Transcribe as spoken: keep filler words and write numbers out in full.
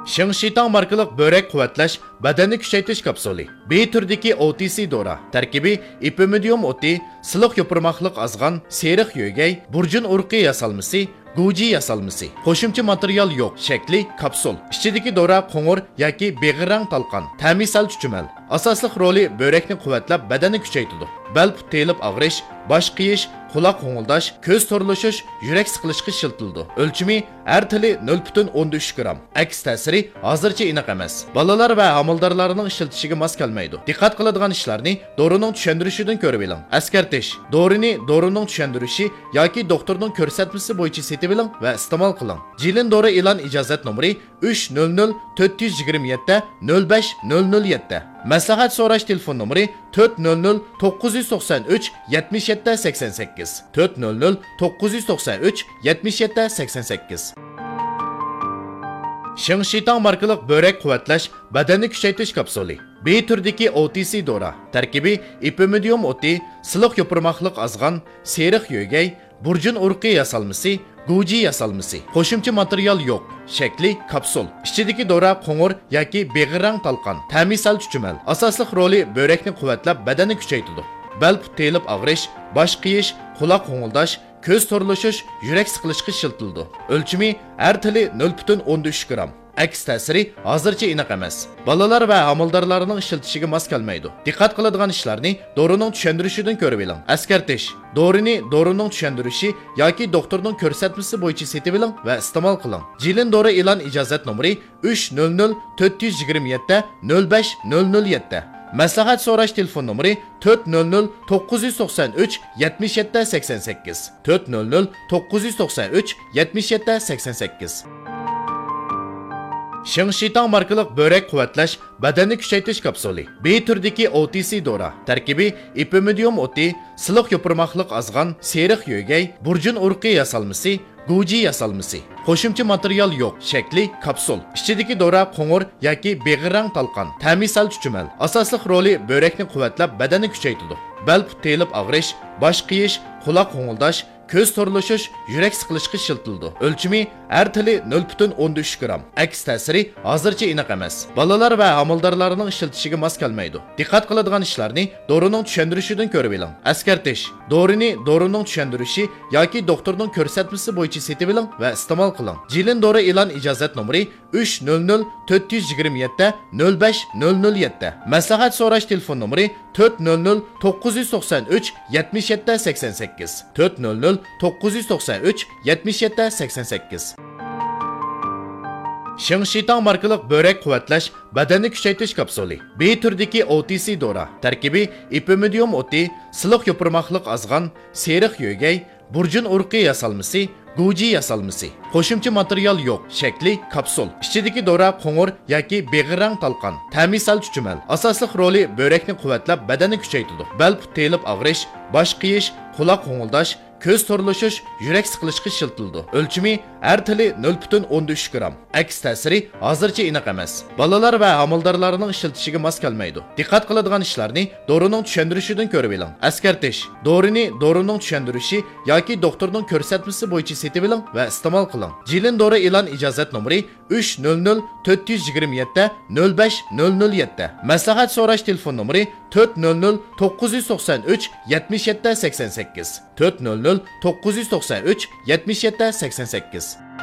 Shingshitang markalik börek quvvatlash, badanni kuchaytirish kapsuli. B turdagi O T C dora. Tarkibi ipimidium o'ti, siliq yopirmoqliq azg'an, seriq yo'gay, burjun urqi yasalmasi, Guji yasalmasi. Qo'shimcha material yo'q. Shakli kapsul. Ichidagi dora qo'ng'ir yoki beg'irrang talqon. Ta'misal chuchumal. Asosliq roli börekni quvvatlab, badanni kuchaytiradi. Bel put telib og'rish, bosh qiyish, quloq qo'ng'ildash, ko'z to'rlashish, yurak siqilishga shiltildi. O'lchimi har tili nol butun o'n uch gram. Aks ta'siri hozircha aniq emas. Bolalar va amaldorlarning ishlatishiga mos kelmaydi. Diqqat qiladigan ishlarni dorining tushuntirishidan ko'rib oling. Askartish. Dorini dorining tushuntirishi yoki doktorning ko'rsatmasi bo'yicha setib oling va iste'mol qiling. Jilin dori e'lon ijozat nomeri uch nol nol to'rt yuz yigirma yetti nol besh nol nol yetti. Maslahat so'rash telefon nomeri to'rt nol nol to'qqiz yuz to'qson uch yetmish yetti sakson sakkiz to'rt nol nol to'qqiz yuz to'qson uch yetmish yetti sakson sakkiz. Shingshitang markalik börek quvvatlash, badanni kuchaytirish kapsuli. B turdagi O T C dora. Tarkibi ipimidium o'ti, siliq yopirmoqliq azg'an, seriq yo'gay, burjun urqi yasalmasi, Guji yasalmasi. Qo'shimcha material yo'q. Shakli kapsul. Ichidagi dora qo'ng'ir yoki beg'irang talqon. Ta'misal chuchumal. Asosliq roli börekni quvvatlab, badanni kuchaytiradi. Bel put telib og'rish, bosh qiyish, quloq qo'ng'ildash, ko'z to'rlashish, yurak siqilishga shiltildi. O'lchimi har tili nol butun o'n uch gram. Aks ta'siri hozircha aniq emas. Bolalar va amaldorlarning ishlatishiga mos kelmaydi. Diqqat qiladigan ishlarni dorining tushuntirishidan ko'rib oling. Askartish. Dorini dorining tushuntirishi yoki doktorning ko'rsatmasi bo'yicha setib oling va iste'mol qiling. Jilin dori e'lon ijozat nomeri uch nol nol to'rt yuz yigirma yetti nol besh nol nol yetti. Maslahat so'rash telefon nomeri to'rt nol nol to'qqiz yuz to'qson uch yetmish yetti sakson sakkiz to'rt nol nol to'qqiz yuz to'qson uch yetmish yetti sakson sakkiz. Shingshitang markalik börek quvvatlash, badanni kuchaytirish kapsuli. B turdagi O T C dora. Tarkibi ipimidium o'ti, siliq yopirmoqliq azg'an, seriq yo'gay, burjun urqi yasalmasi, Guji yasalmasi. Qo'shimcha material yo'q. Shakli kapsul. Ichidagi dora qo'ng'ir yoki beg'irang talqon. Ta'misal chuchumal. Asosliq roli börekni quvvatlab, badanni kuchaytiradi. Bel put telib og'rish, bosh qiyish, quloq qo'ng'ildash, ko'z to'rlashish, yurak siqilishga shiltildi. O'lchimi har tili nol butun o'n uch gram. Aks ta'siri hozircha aniq emas. Bolalar va amaldorlarning ishlatishiga mos kelmaydi. Diqqat qiladigan ishlarni dorining tushuntirishidan ko'rib oling. Askartish. Dorini dorining tushuntirishi yoki doktorning ko'rsatmasi bo'yicha setib oling va iste'mol qiling. Jilin dori e'lon ijozat nomeri uch nol nol to'rt yuz yigirma yetti nol besh nol nol yetti. Maslahat so'rash telefon nomeri to'rt nol nol to'qqiz yuz to'qson uch yetmish yetti sakson sakkiz to'rt nol nol to'qqiz yuz to'qson uch yetmish yetti sakson sakkiz. Shingshitang markalik börek quvvatlash, badanni kuchaytirish kapsuli. B turdagi O T C dora. Tarkibi ipimidium o'ti, siliq yopirmoqliq azg'an, seriq yo'gay, burjun urqi yasalmasi, Guji yasalmasi. Qo'shimcha material yo'q. Shakli kapsul. Ichidagi dora qo'ng'ir yoki beg'irang talqon. Ta'misal chuchumal. Asosliq roli börekni quvvatlab, badanni kuchaytiradi. Bel put telib og'rish, bosh qiyish, quloq qo'ng'ildash, ko'z to'rlashish, yurak siqilishga shiltildi. O'lchimi har tili nol butun o'n uch gram. Aks ta'siri hozircha aniq emas. Bolalar va amaldorlarning ishlatishiga mos kelmaydi. Diqqat qiladigan ishlarni dorining tushuntirishidan ko'rib oling. Askartish. Dorini dorining tushuntirishi yoki doktorning ko'rsatmasi bo'yicha setib oling va iste'mol qiling. Jilin dori e'lon ijozat nomeri uch nol nol to'rt yuz yigirma yetti nol besh nol nol yetti. Maslahat so'rash telefon nomeri to'rt nol nol to'qqiz yuz to'qson uch yetmish yetti sakson sakkiz to'rt nol nol to'qqiz yuz to'qson uch yetmish yetti sakson sakkiz.